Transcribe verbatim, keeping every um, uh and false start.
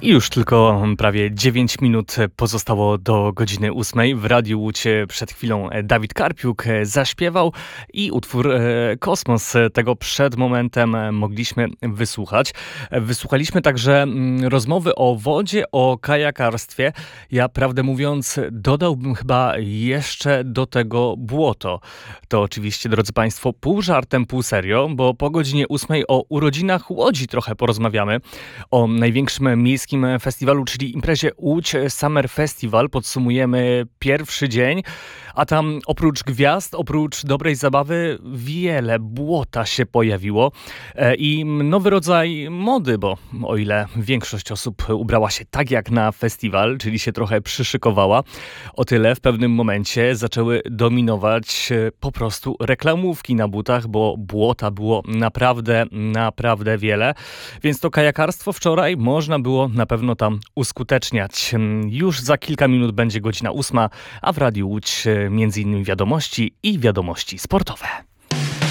I już tylko prawie dziewięć minut pozostało do godziny ósmej. W Radiu Łódź przed chwilą Dawid Karpiuk zaśpiewał i utwór Kosmos tego przed momentem mogliśmy wysłuchać. Wysłuchaliśmy także rozmowy o wodzie, o kajakarstwie. Ja, prawdę mówiąc, dodałbym chyba jeszcze do tego błoto. To oczywiście, drodzy Państwo, pół żartem, pół serio, bo po godzinie ósmej o urodzinach Łodzi trochę porozmawiamy. O największym miejskim festiwalu, czyli imprezie Łódź Summer Festival. Podsumujemy pierwszy dzień, a tam oprócz gwiazd, oprócz dobrej zabawy, wiele błota się pojawiło i nowy rodzaj mody, bo o ile większość osób ubrała się tak jak na festiwal, czyli się trochę przyszykowała, o tyle w pewnym momencie zaczęły dominować po prostu reklamówki na butach, bo błota było naprawdę, naprawdę wiele. Więc to kajakarstwo wczoraj można było na pewno tam uskuteczniać. Już za kilka minut będzie godzina ósma, a w Radiu Łódź między innymi wiadomości i wiadomości sportowe.